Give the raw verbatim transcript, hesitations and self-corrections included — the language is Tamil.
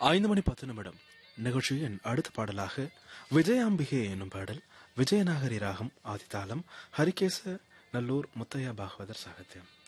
ஐந்து மணி பத்து நிமிடம் நிகழ்ச்சியின் அடுத்த பாடலாக விஜயாம்பிகை என்னும் பாடல். விஜயநாகரி ராகம் ஆதிதாளம். ஹரிகேச நல்லூர் முத்தையா பாகவதர் சாகித்யம்.